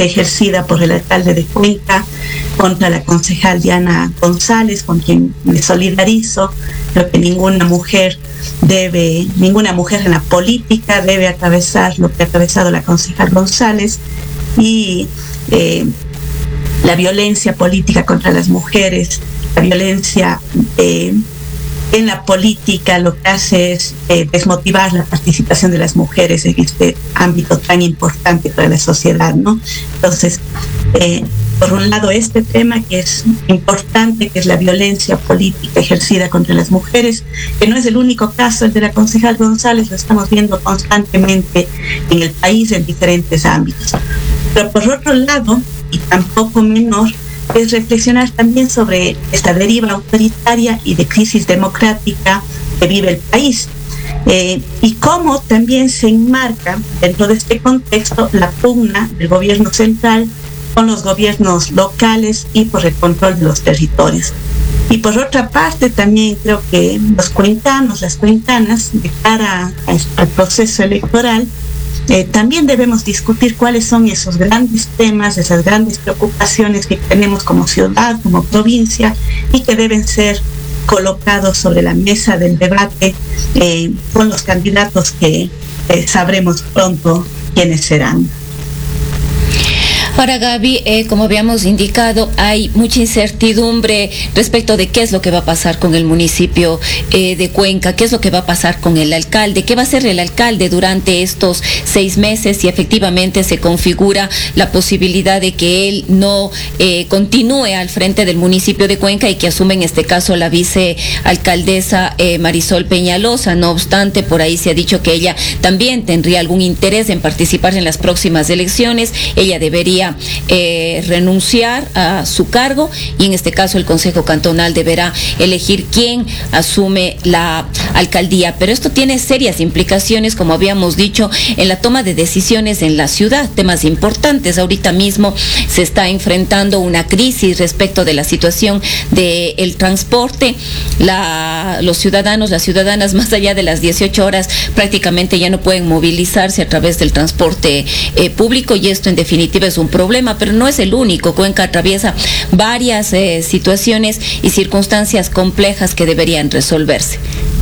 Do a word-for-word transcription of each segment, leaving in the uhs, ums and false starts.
política ejercida por el alcalde de Cuenca contra la concejal Diana González, con quien me solidarizo. Creo que ninguna mujer debe, ninguna mujer en la política debe atravesar lo que ha atravesado la concejal González, y eh, la violencia política contra las mujeres, la violencia eh, en la política lo que hace es eh, desmotivar la participación de las mujeres en este ámbito tan importante para la sociedad, ¿no? Entonces, eh, por un lado, este tema que es importante, que es la violencia política ejercida contra las mujeres, que no es el único caso, el de la concejal González, lo estamos viendo constantemente en el país en diferentes ámbitos. Pero por otro lado, y tampoco menor, es reflexionar también sobre esta deriva autoritaria y de crisis democrática que vive el país, eh, y cómo también se enmarca dentro de este contexto la pugna del gobierno central con los gobiernos locales y por el control de los territorios. Y por otra parte también creo que los cuencanos, las cuencanas, de cara al proceso electoral, Eh, también debemos discutir cuáles son esos grandes temas, esas grandes preocupaciones que tenemos como ciudad, como provincia, y que deben ser colocados sobre la mesa del debate eh, con los candidatos que eh, sabremos pronto quiénes serán. Ahora, Gaby, eh, como habíamos indicado, hay mucha incertidumbre respecto de qué es lo que va a pasar con el municipio eh, de Cuenca, qué es lo que va a pasar con el alcalde, qué va a hacer el alcalde durante estos seis meses, si efectivamente se configura la posibilidad de que él no eh, continúe al frente del municipio de Cuenca y que asume en este caso la vicealcaldesa eh, Marisol Peñalosa. No obstante, por ahí se ha dicho que ella también tendría algún interés en participar en las próximas elecciones. Ella debería Eh, renunciar a su cargo y en este caso el Consejo Cantonal deberá elegir quién asume la alcaldía. Pero esto tiene serias implicaciones, como habíamos dicho, en la toma de decisiones en la ciudad, temas importantes. Ahorita mismo se está enfrentando una crisis respecto de la situación del transporte. La, los ciudadanos, las ciudadanas, más allá de las dieciocho horas, prácticamente ya no pueden movilizarse a través del transporte eh, público, y esto en definitiva es un problema, pero no es el único. Cuenca atraviesa varias eh, situaciones y circunstancias complejas que deberían resolverse.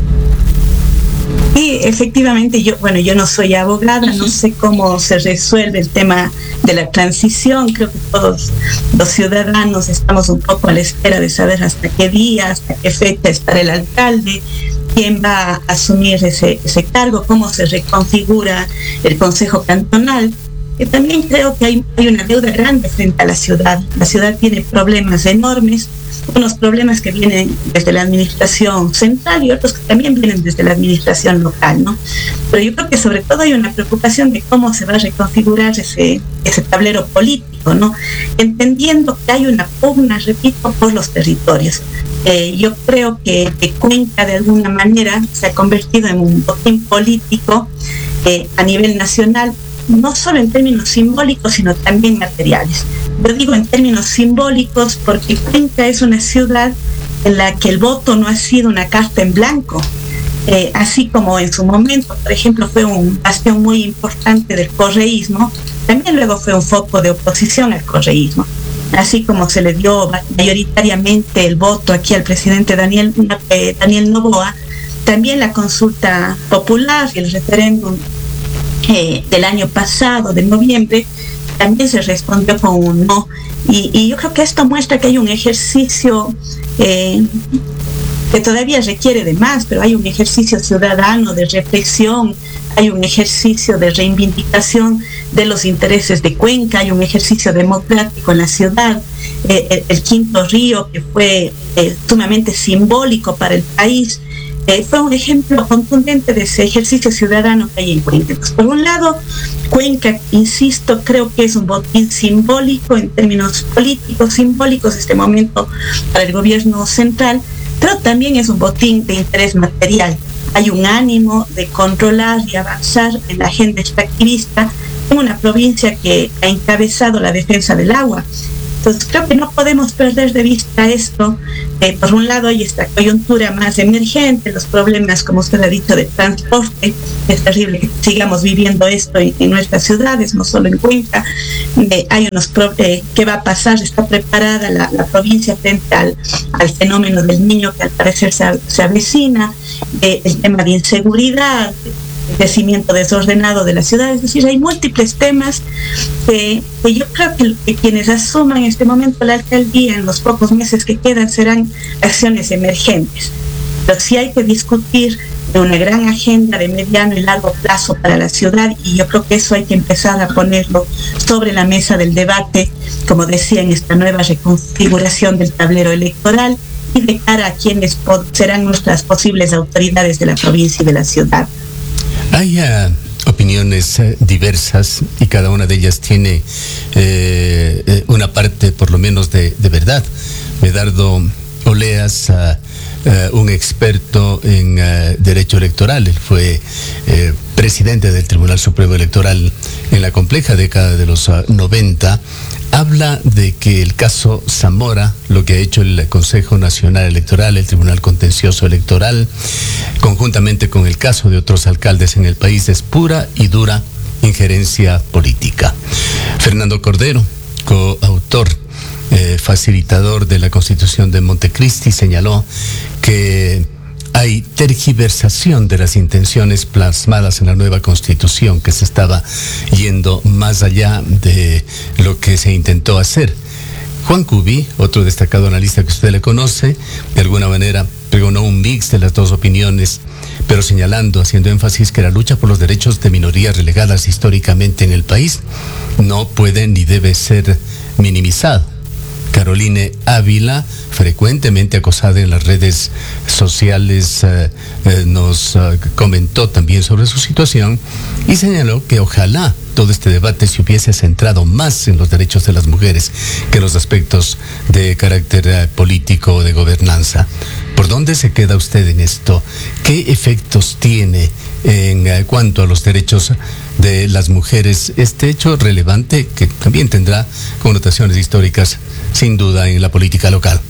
Sí, efectivamente, yo, bueno, yo no soy abogada, uh-huh. No sé cómo se resuelve el tema de la transición. Creo que todos los ciudadanos estamos un poco a la espera de saber hasta qué día, hasta qué fecha estará el alcalde, quién va a asumir ese, ese cargo, cómo se reconfigura el Consejo Cantonal. Que también creo que hay, hay una deuda grande frente a la ciudad. La ciudad tiene problemas enormes, unos problemas que vienen desde la administración central y otros que también vienen desde la administración local, ¿no? Pero yo creo que sobre todo hay una preocupación de cómo se va a reconfigurar ese, ese tablero político, ¿no? Entendiendo que hay una pugna, repito, por los territorios. Eh, yo creo que, que Cuenca de alguna manera se ha convertido en un botín político eh, a nivel nacional, no solo en términos simbólicos, sino también materiales. Yo digo en términos simbólicos porque Cuenca es una ciudad en la que el voto no ha sido una carta en blanco, eh, así como en su momento, por ejemplo, fue un bastión muy importante del correísmo, también luego fue un foco de oposición al correísmo. Así como se le dio mayoritariamente el voto aquí al presidente Daniel, eh, Daniel Noboa, también la consulta popular y el referéndum Eh, del año pasado, de noviembre, también se respondió con un no. Y, y yo creo que esto muestra que hay un ejercicio eh, que todavía requiere de más, pero hay un ejercicio ciudadano de reflexión, hay un ejercicio de reivindicación de los intereses de Cuenca, hay un ejercicio democrático en la ciudad. Eh, el, el Quinto Río, que fue eh, sumamente simbólico para el país, Eh, fue un ejemplo contundente de ese ejercicio ciudadano que hay en Cuenca. Entonces, por un lado, Cuenca, insisto, creo que es un botín simbólico en términos políticos, simbólicos este momento para el gobierno central, pero también es un botín de interés material. Hay un ánimo de controlar y avanzar en la agenda extractivista en una provincia que ha encabezado la defensa del agua. Entonces creo que no podemos perder de vista esto. Eh, por un lado hay esta coyuntura más emergente, los problemas, como usted ha dicho, de transporte. Es terrible que sigamos viviendo esto en, en nuestras ciudades, no solo en Cuenca. Eh, hay unos pro, eh, ¿qué va a pasar? Está preparada la, la provincia frente al, al fenómeno del niño que al parecer se, se avecina, eh, el tema de inseguridad, crecimiento desordenado de la ciudad. Es decir, hay múltiples temas que, que yo creo que, que quienes asuman en este momento la alcaldía en los pocos meses que quedan serán acciones emergentes. Pero sí hay que discutir de una gran agenda de mediano y largo plazo para la ciudad, y yo creo que eso hay que empezar a ponerlo sobre la mesa del debate, como decía, en esta nueva reconfiguración del tablero electoral y de cara a quienes serán nuestras posibles autoridades de la provincia y de la ciudad. Hay uh, opiniones uh, diversas y cada una de ellas tiene eh, una parte por lo menos de, de verdad. Medardo Oleas, uh, uh, un experto en uh, derecho electoral, él fue uh, presidente del Tribunal Supremo Electoral en la compleja década de los uh, noventa, habla de que el caso Zamora, lo que ha hecho el Consejo Nacional Electoral, el Tribunal Contencioso Electoral, conjuntamente con el caso de otros alcaldes en el país, es pura y dura injerencia política. Fernando Cordero, coautor, eh, facilitador de la Constitución de Montecristi, señaló que hay tergiversación de las intenciones plasmadas en la nueva Constitución, que se estaba yendo más allá de lo que se intentó hacer. Juan Cubi, otro destacado analista que usted le conoce, de alguna manera pregonó un mix de las dos opiniones, pero señalando, haciendo énfasis que la lucha por los derechos de minorías relegadas históricamente en el país no puede ni debe ser minimizado. Caroline Ávila, frecuentemente acosada en las redes sociales, eh, eh, nos eh, comentó también sobre su situación y señaló que ojalá todo este debate se hubiese centrado más en los derechos de las mujeres que en los aspectos de carácter eh, político o de gobernanza. ¿Por dónde se queda usted en esto? ¿Qué efectos tiene en eh, cuanto a los derechos de las mujeres este hecho relevante que también tendrá connotaciones históricas sin duda en la política local?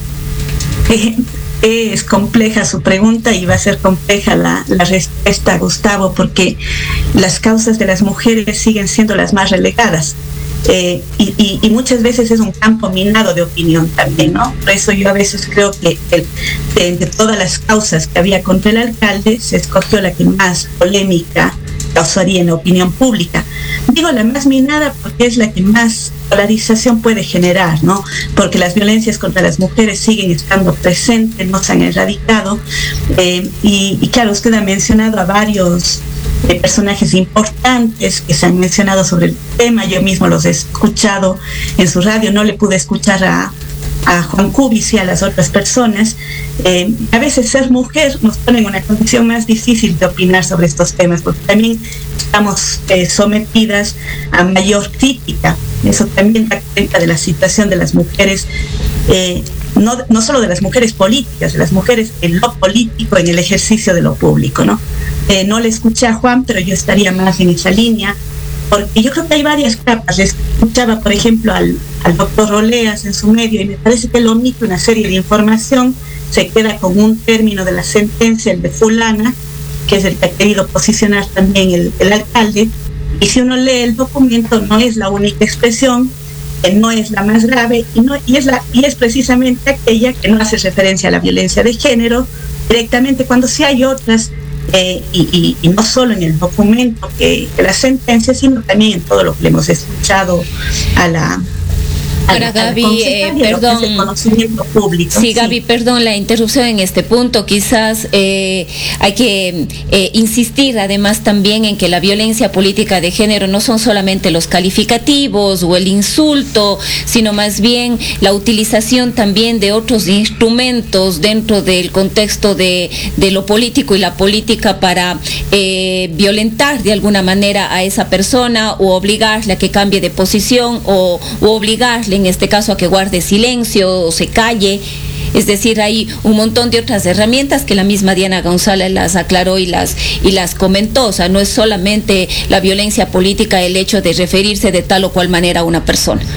Es compleja su pregunta y va a ser compleja la, la respuesta, Gustavo, porque las causas de las mujeres siguen siendo las más relegadas. Eh, y, y, y muchas veces es un campo minado de opinión también, ¿no? Por eso yo a veces creo que el, de, entre todas las causas que había contra el alcalde, se escogió la que más polémica causaría en la opinión pública. Digo la más minada porque es la que más polarización puede generar, ¿no? Porque las violencias contra las mujeres siguen estando presentes, no se han erradicado. Eh, y, y claro, usted ha mencionado a varios eh, personajes importantes que se han mencionado sobre el tema. Yo mismo los he escuchado en su radio, no le pude escuchar a a Juan Cubi y a las otras personas. Eh, a veces ser mujer nos pone en una condición más difícil de opinar sobre estos temas, porque también estamos eh, sometidas a mayor crítica. Eso también da cuenta de la situación de las mujeres, eh, no, no solo de las mujeres políticas, de las mujeres en lo político, en el ejercicio de lo público, ¿no? Eh, no le escuché a Juan, pero yo estaría más en esa línea, porque yo creo que hay varias capas. Escuchaba, por ejemplo, al, al doctor Oleas en su medio y me parece que él omite una serie de información, se queda con un término de la sentencia, el de fulana, que es el que ha querido posicionar también el, el alcalde, y si uno lee el documento no es la única expresión, que no es la más grave, y, no, y, es la, y es precisamente aquella que no hace referencia a la violencia de género directamente, cuando sí hay otras. Eh, y, y, y no solo en el documento que, que la sentencia, sino también en todo lo que le hemos escuchado a la Ahora, Gaby, eh, perdón. Conocimiento público. Sí, Gaby, sí. Perdón la interrupción en este punto. Quizás eh, hay que eh, insistir además también en que la violencia política de género no son solamente los calificativos o el insulto, sino más bien la utilización también de otros instrumentos dentro del contexto de, de lo político y la política para eh, violentar de alguna manera a esa persona o obligarle a que cambie de posición o, o obligarle en este caso a que guarde silencio o se calle. Es decir, hay un montón de otras herramientas que la misma Diana González las aclaró y las y las comentó. O sea, no es solamente la violencia política el hecho de referirse de tal o cual manera a una persona.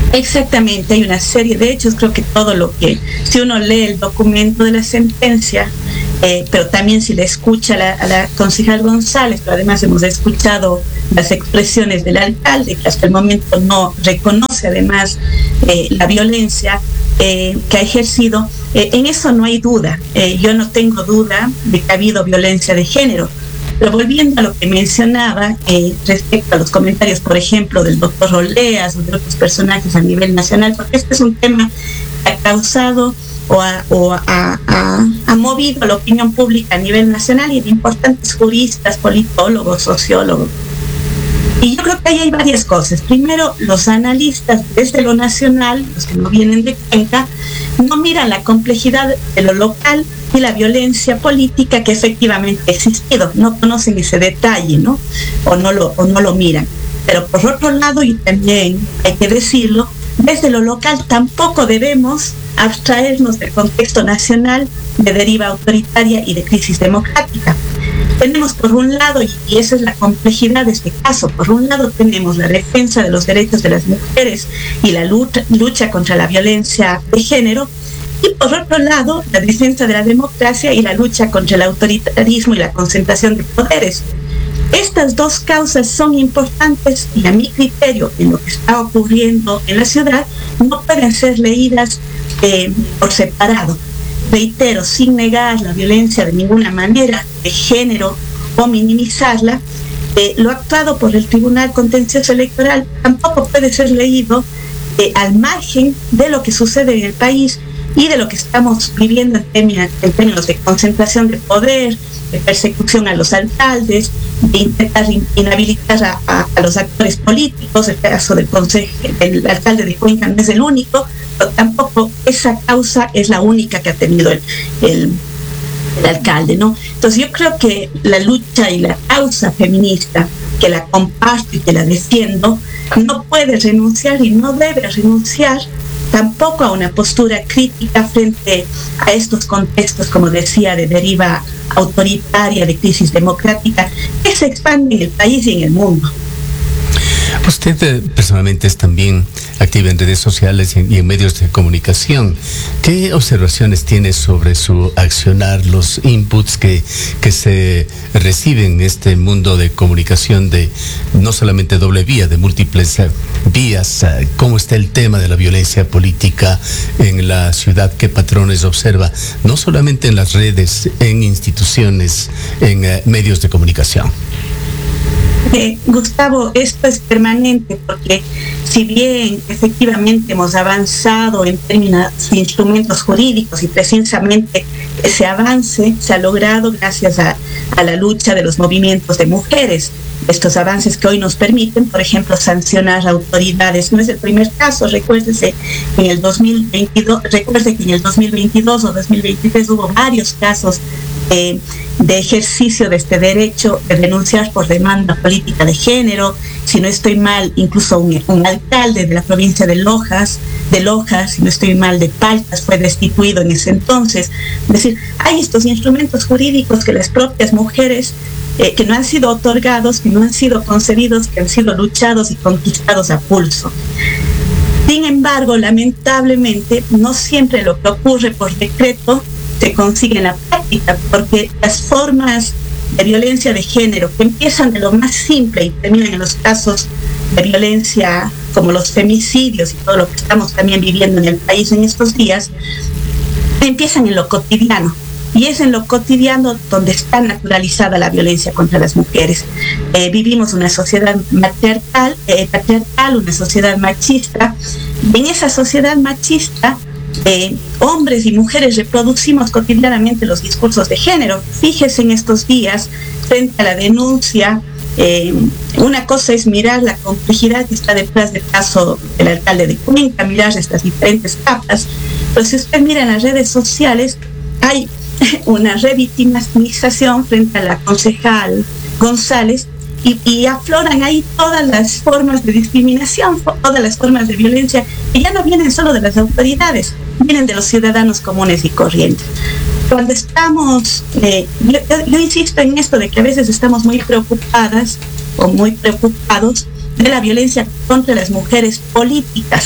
Exactamente, hay una serie de hechos, creo que todo lo que, si uno lee el documento de la sentencia, eh, pero también si le escucha a la, a la concejal González, pero además hemos escuchado las expresiones del alcalde, que hasta el momento no reconoce además eh, la violencia eh, que ha ejercido, eh, en eso no hay duda, eh, yo no tengo duda de que ha habido violencia de género. Pero volviendo a lo que mencionaba eh, respecto a los comentarios, por ejemplo, del doctor Oleas o de otros personajes a nivel nacional, porque este es un tema que ha causado o, ha, o ha, ha, ha movido la opinión pública a nivel nacional y de importantes juristas, politólogos, sociólogos. Y yo creo que ahí hay varias cosas. Primero, los analistas desde lo nacional, los que no vienen de Cuenca, no miran la complejidad de lo local y la violencia política que efectivamente ha existido. No conocen ese detalle, ¿no? O no lo, o no lo miran. Pero por otro lado, y también hay que decirlo, desde lo local tampoco debemos abstraernos del contexto nacional de deriva autoritaria y de crisis democrática. Tenemos por un lado, y esa es la complejidad de este caso, por un lado tenemos la defensa de los derechos de las mujeres y la lucha, lucha contra la violencia de género, y por otro lado la defensa de la democracia y la lucha contra el autoritarismo y la concentración de poderes. Estas dos causas son importantes y a mi criterio en lo que está ocurriendo en la ciudad no pueden ser leídas eh, por separado. Reitero, sin negar la violencia de ninguna manera, de género o minimizarla, eh, lo actuado por el Tribunal Contencioso Electoral tampoco puede ser leído eh, al margen de lo que sucede en el país y de lo que estamos viviendo en términos, en términos de concentración de poder, de persecución a los alcaldes, de intentar inhabilitar a, a, a los actores políticos. El caso del, consejo, del alcalde de Cuenca no es el único, pero tampoco esa causa es la única que ha tenido el, el, el alcalde, ¿no? Entonces yo creo que la lucha y la causa feminista, que la comparto y que la defiendo, no puede renunciar y no debe renunciar tampoco a una postura crítica frente a estos contextos, como decía, de deriva autoritaria, de crisis democrática, que se expande en el país y en el mundo. Usted eh, personalmente es también activa en redes sociales y en, y en medios de comunicación. ¿Qué observaciones tiene sobre su accionar, los inputs que, que se reciben en este mundo de comunicación de no solamente doble vía, de múltiples uh, vías? Uh, ¿Cómo está el tema de la violencia política en la ciudad? ¿Qué patrones observa? No solamente en las redes, en instituciones, en uh, medios de comunicación. Eh, Gustavo, esto es permanente porque si bien efectivamente hemos avanzado en términos de instrumentos jurídicos y precisamente ese avance se ha logrado gracias a, a la lucha de los movimientos de mujeres, estos avances que hoy nos permiten, por ejemplo, sancionar autoridades. No es el primer caso, recuérdese que en el dos mil veintidós, recuerde que en el dos mil veintidós o dos mil veintitrés hubo varios casos Eh, de ejercicio de este derecho de denunciar por demanda política de género. Si no estoy mal, incluso un, un alcalde de la provincia de Lojas, de Lojas, si no estoy mal, de Paltas, fue destituido en ese entonces. Es decir, hay estos instrumentos jurídicos que las propias mujeres, eh, que no han sido otorgados, que no han sido concedidos, que han sido luchados y conquistados a pulso. Sin embargo, lamentablemente, no siempre lo que ocurre por decreto se consigue en la práctica, porque las formas de violencia de género que empiezan de lo más simple y terminan en los casos de violencia como los femicidios y todo lo que estamos también viviendo en el país en estos días, empiezan en lo cotidiano. Y es en lo cotidiano donde está naturalizada la violencia contra las mujeres. Eh, vivimos una sociedad matriarcal, eh, patriarcal, una sociedad machista, y en esa sociedad machista Eh, hombres y mujeres reproducimos cotidianamente los discursos de género. Fíjese en estos días, frente a la denuncia, eh, una cosa es mirar la complejidad que está detrás del caso del alcalde de Cuenca, mirar estas diferentes capas, pero si usted mira en las redes sociales, hay una revictimización frente a la concejal González, Y, y afloran ahí todas las formas de discriminación, todas las formas de violencia, que ya no vienen solo de las autoridades, vienen de los ciudadanos comunes y corrientes. Cuando estamos, eh, yo, yo insisto en esto de que a veces estamos muy preocupadas o muy preocupados de la violencia contra las mujeres políticas,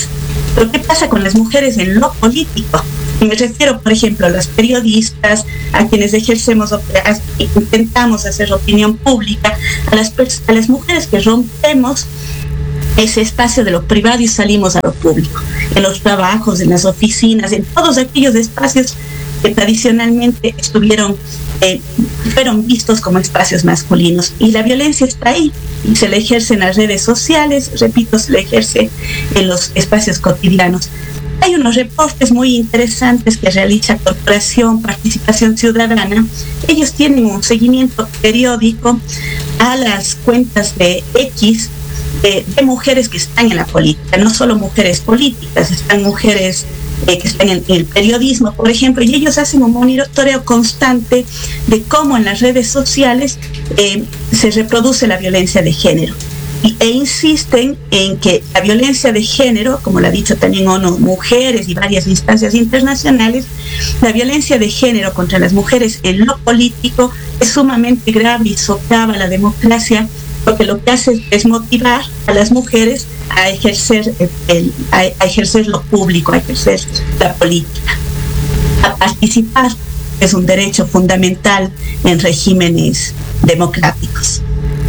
Pero ¿qué pasa con las mujeres en lo político? Y me refiero, por ejemplo, a las periodistas, a quienes ejercemos, a, intentamos hacer opinión pública, a las, a las mujeres que rompemos ese espacio de lo privado y salimos a lo público, en los trabajos, en las oficinas, en todos aquellos espacios que tradicionalmente estuvieron, eh, fueron vistos como espacios masculinos. Y la violencia está ahí, y se la ejerce en las redes sociales, repito, se la ejerce en los espacios cotidianos. Hay unos reportes muy interesantes que realiza Corporación Participación Ciudadana. Ellos tienen un seguimiento periódico a las cuentas de X de, de mujeres que están en la política, no solo mujeres políticas, están mujeres eh, que están en, en el periodismo, por ejemplo, y ellos hacen un monitoreo constante de cómo en las redes sociales eh, se reproduce la violencia de género. Y, e insisten en que la violencia de género, como lo ha dicho también ONU Mujeres y varias instancias internacionales, la violencia de género contra las mujeres en lo político es sumamente grave y socava la democracia, porque lo que hace es motivar a las mujeres a ejercer, el, a, a ejercer lo público, a ejercer la política, a participar, que es un derecho fundamental en regímenes democráticos.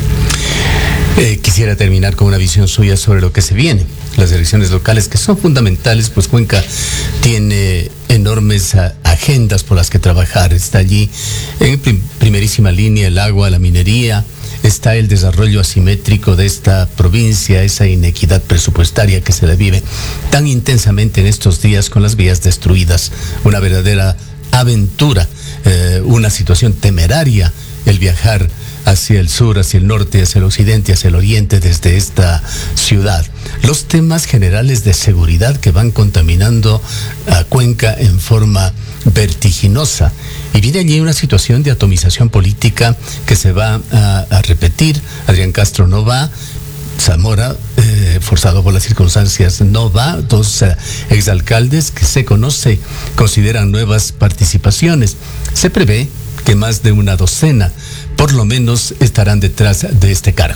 Eh, quisiera terminar con una visión suya sobre lo que se viene, las elecciones locales, que son fundamentales, pues Cuenca tiene enormes a, agendas por las que trabajar. Está allí en prim, primerísima línea el agua, la minería, está el desarrollo asimétrico de esta provincia, esa inequidad presupuestaria que se le vive tan intensamente en estos días con las vías destruidas, una verdadera aventura, eh, una situación temeraria el viajar hacia el sur, hacia el norte, hacia el occidente, hacia el oriente desde esta ciudad. Los temas generales de seguridad que van contaminando a Cuenca en forma vertiginosa. Y viene allí una situación de atomización política que se va a, a repetir. Adrián Castro no va, Zamora, eh, forzado por las circunstancias, no va. Dos eh, exalcaldes que se conoce consideran nuevas participaciones. Se prevé que más de una docena por lo menos estarán detrás de este cargo.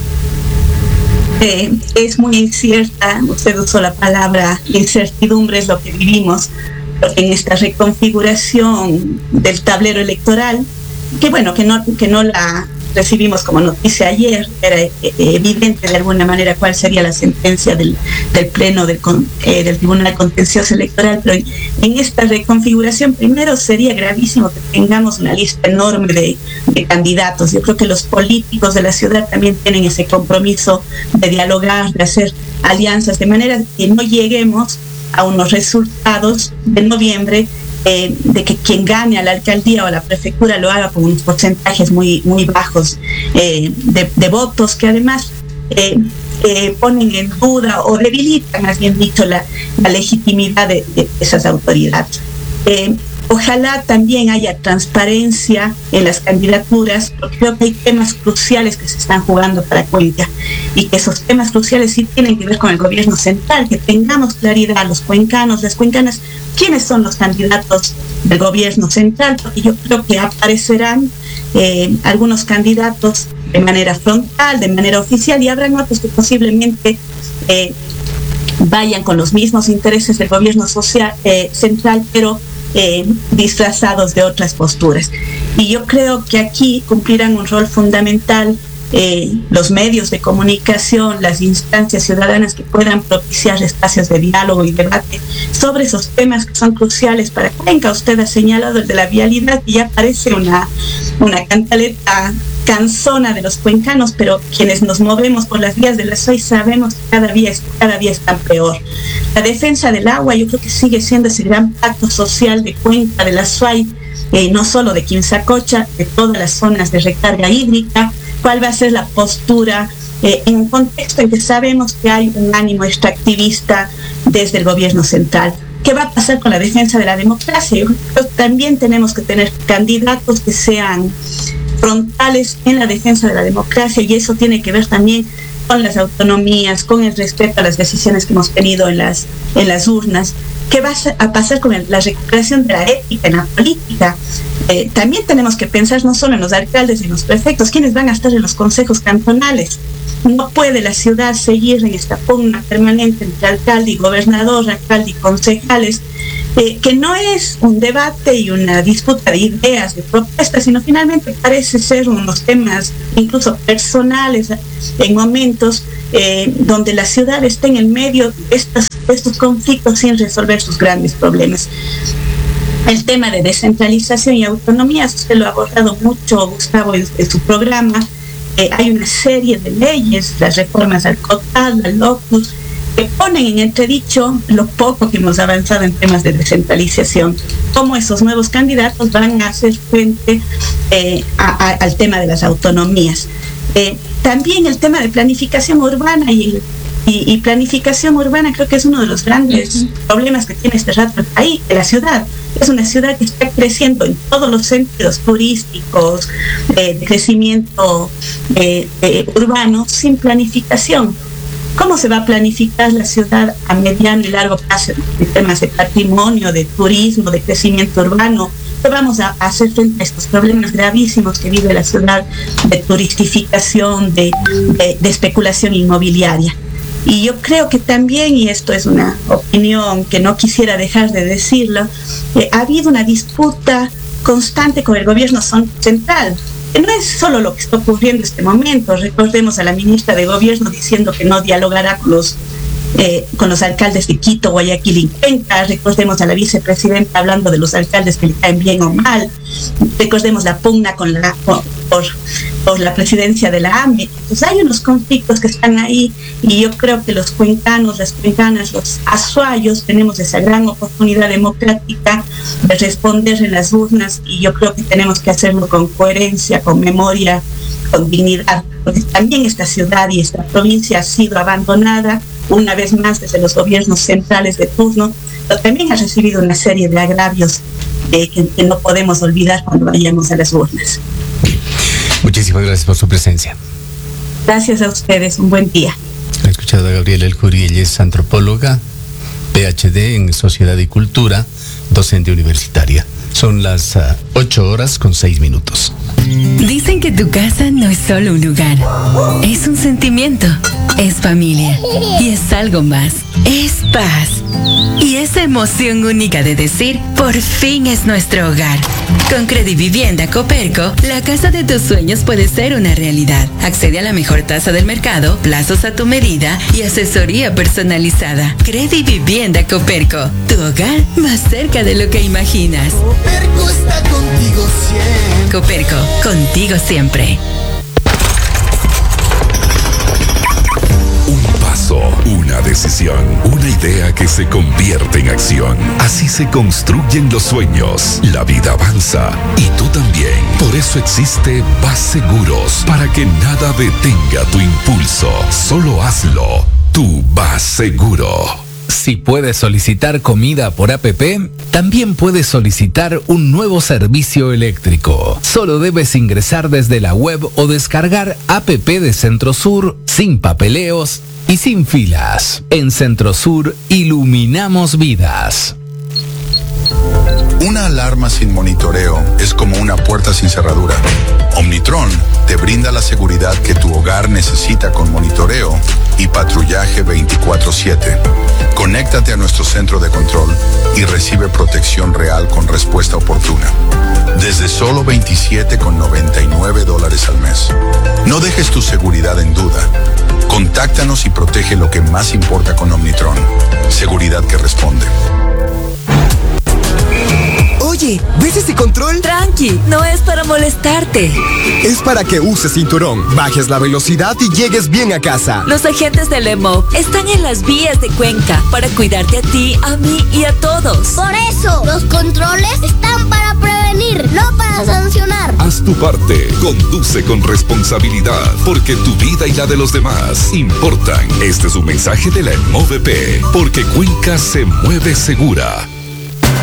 Eh, es muy incierta, usted usó la palabra incertidumbre, es lo que vivimos en esta reconfiguración del tablero electoral, que bueno, que no, que no la recibimos como noticia ayer, era evidente de alguna manera cuál sería la sentencia del, del Pleno del, eh, del Tribunal Contencioso Electoral, pero en, en esta reconfiguración primero sería gravísimo que tengamos una lista enorme de, de candidatos. Yo creo que los políticos de la ciudad también tienen ese compromiso de dialogar, de hacer alianzas, de manera que no lleguemos a unos resultados de noviembre Eh, de que quien gane a la alcaldía o a la prefectura lo haga con unos porcentajes muy, muy bajos eh, de, de votos que además eh, eh, ponen en duda o debilitan, más bien dicho, la, la legitimidad de, de esas autoridades. Eh, Ojalá también haya transparencia en las candidaturas, porque creo que hay temas cruciales que se están jugando para Cuenca y que esos temas cruciales sí tienen que ver con el gobierno central, que tengamos claridad los cuencanos, las cuencanas, quiénes son los candidatos del gobierno central, porque yo creo que aparecerán eh, algunos candidatos de manera frontal, de manera oficial, y habrán otros que posiblemente eh, vayan con los mismos intereses del gobierno social, eh, central, pero Eh, disfrazados de otras posturas. Y yo creo que aquí cumplirán un rol fundamental eh, los medios de comunicación, las instancias ciudadanas que puedan propiciar espacios de diálogo y debate sobre esos temas que son cruciales para Cuenca. Usted ha señalado el de la vialidad, que ya parece una, una cantaleta cansona de los cuencanos, pero quienes nos movemos por las vías de la S O I sabemos que cada día, cada día está peor. La defensa del agua yo creo que sigue siendo ese gran pacto social de Cuenca, de la S O I, eh, no solo de Quimsacocha, de todas las zonas de recarga hídrica. ¿Cuál va a ser la postura eh, en un contexto en que sabemos que hay un ánimo extractivista desde el gobierno central? ¿Qué va a pasar con la defensa de la democracia? Yo creo que también tenemos que tener candidatos que sean frontales en la defensa de la democracia, y eso tiene que ver también con las autonomías, con el respeto a las decisiones que hemos tenido en las, en las urnas. ¿Qué va a pasar con el, la recuperación de la ética en la política? Eh, también tenemos que pensar no solo en los alcaldes y en los prefectos, quienes van a estar en los consejos cantonales. No puede la ciudad seguir en esta pugna permanente entre alcalde y gobernador, alcalde y concejales, eh, que no es un debate y una disputa de ideas, de propuestas, sino finalmente parece ser unos temas incluso personales en momentos eh, donde la ciudad está en el medio de estos, de estos conflictos sin resolver sus grandes problemas. El tema de descentralización y autonomía, usted lo ha abordado mucho, Gustavo, en, en su programa. Eh, hay una serie de leyes, las reformas al COTAD, al LOCUS, que ponen en entredicho lo poco que hemos avanzado en temas de descentralización, cómo esos nuevos candidatos van a hacer frente eh, a, a, al tema de las autonomías. Eh, también el tema de planificación urbana y el Y, y planificación urbana creo que es uno de los grandes uh-huh. problemas que tiene este rato el país, la ciudad. Es una ciudad que está creciendo en todos los sentidos turísticos, eh, de crecimiento eh, eh, urbano, sin planificación. ¿Cómo se va a planificar la ciudad a mediano y largo plazo en temas de patrimonio, de turismo, de crecimiento urbano? ¿Qué vamos a hacer frente a estos problemas gravísimos que vive la ciudad de turistificación, de, de, de especulación inmobiliaria? Y yo creo que también, y esto es una opinión que no quisiera dejar de decirlo, eh, ha habido una disputa constante con el gobierno central, que no es solo lo que está ocurriendo en este momento. Recordemos a la ministra de Gobierno diciendo que no dialogará con los, eh, con los alcaldes de Quito, Guayaquil y Cuenca. Recordemos a la vicepresidenta hablando de los alcaldes que le caen bien o mal. Recordemos la pugna con la, con, por, por la presidencia de la A M E. Entonces hay unos conflictos que están ahí y yo creo que los cuencanos, las cuencanas, los azuayos tenemos esa gran oportunidad democrática de responder en las urnas y yo creo que tenemos que hacerlo con coherencia, con memoria, con dignidad, porque también esta ciudad y esta provincia ha sido abandonada una vez más desde los gobiernos centrales de turno, pero también ha recibido una serie de agravios eh, que, que no podemos olvidar cuando vayamos a las urnas. Muchísimas gracias por su presencia. Gracias a ustedes, un buen día. Ha escuchado a Gabriela El Curi, ella es antropóloga, P H D en Sociedad y Cultura, docente universitaria. Son las uh, ocho horas con seis minutos. Dicen que tu casa no es solo un lugar, es un sentimiento, es familia y es algo más, es paz. Y esa emoción única de decir, por fin es nuestro hogar. Con Credivivienda Coperco, la casa de tus sueños puede ser una realidad. Accede a la mejor tasa del mercado, plazos a tu medida y asesoría personalizada. Credivivienda Coperco, tu hogar más cerca de lo que imaginas. Coperco está contigo siempre. Coperco, contigo siempre. Una decisión, una idea que se convierte en acción. Así se construyen los sueños. La vida avanza y tú también. Por eso existe Vas Seguros, para que nada detenga tu impulso. Solo hazlo. Tú Vas Seguro. Si puedes solicitar comida por A P P, también puedes solicitar un nuevo servicio eléctrico. Solo debes ingresar desde la web o descargar A P P de Centrosur sin papeleos y sin filas. En Centrosur iluminamos vidas. Una alarma sin monitoreo es como una puerta sin cerradura. Omnitron te brinda la seguridad que tu hogar necesita con monitoreo y patrullaje veinticuatro siete. Conéctate a nuestro centro de control y recibe protección real con respuesta oportuna. Desde solo veintisiete con noventa y nueve dólares al mes. No dejes tu seguridad en duda. Contáctanos y protege lo que más importa con Omnitron. Seguridad que responde. Oye, ¿ves ese control? Tranqui, no es para molestarte. Es para que uses cinturón, bajes la velocidad y llegues bien a casa. Los agentes del E M O están en las vías de Cuenca para cuidarte a ti, a mí y a todos. Por eso, los controles están para prevenir, no para sancionar. Haz tu parte, conduce con responsabilidad, porque tu vida y la de los demás importan. Este es un mensaje de la E M O V P, porque Cuenca se mueve segura.